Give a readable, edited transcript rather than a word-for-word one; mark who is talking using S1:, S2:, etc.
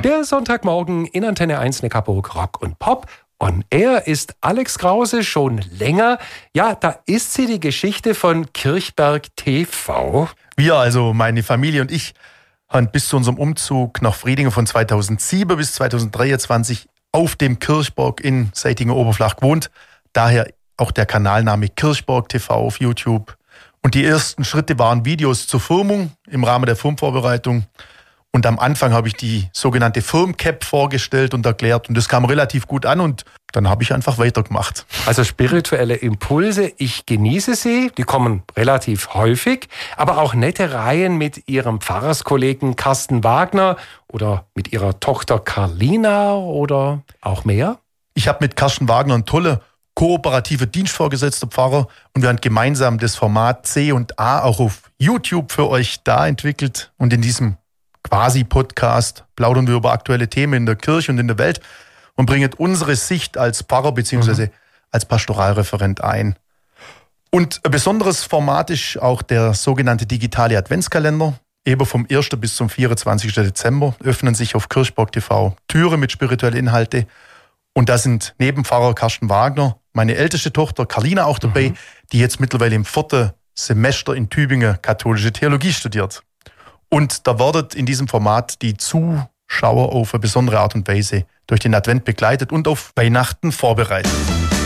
S1: Der Sonntagmorgen in Antenne 1 Neckarburg Rock und Pop. On Air ist Alex Krause schon länger. Ja, da ist sie, die Geschichte von Kirchberg TV.
S2: Wir, also meine Familie und ich, haben bis zu unserem Umzug nach Friedingen von 2007 bis 2023 auf dem Kirchberg in Seitinger-Oberflach gewohnt. Daher auch der Kanalname Kirchberg TV auf YouTube. Und die ersten Schritte waren Videos zur Firmung im Rahmen der Firmenvorbereitung. Und am Anfang habe ich die sogenannte Firmcap vorgestellt und erklärt. Und das kam relativ gut an und dann habe ich einfach weitergemacht.
S1: Also spirituelle Impulse, ich genieße sie. Die kommen relativ häufig. Aber auch nette Reihen mit ihrem Pfarrerskollegen Carsten Wagner oder mit ihrer Tochter Carlina oder auch mehr.
S2: Ich habe mit Carsten Wagner einen tollen kooperativen dienstvorgesetzter Pfarrer und wir haben gemeinsam das Format C&A auch auf YouTube für euch da entwickelt. Und in diesem Quasi-Podcast plaudern wir über aktuelle Themen in der Kirche und in der Welt und bringen unsere Sicht als Pfarrer bzw. als Pastoralreferent ein. Und ein besonderes Format ist auch der sogenannte digitale Adventskalender. Eben vom 1. bis zum 24. Dezember öffnen sich auf Kirchberg TV Türen mit spirituellen Inhalten. Und da sind neben Pfarrer Carsten Wagner meine älteste Tochter Carlina auch dabei, die jetzt mittlerweile im 4. Semester in Tübingen katholische Theologie studiert. Und da werdet in diesem Format die Zuschauer auf eine besondere Art und Weise durch den Advent begleitet und auf Weihnachten vorbereitet.